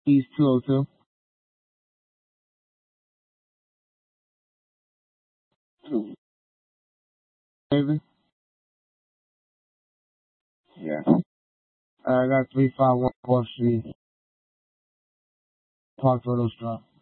East 202. David? Yeah. I got 351 4th Street, Park Road, Ostrov.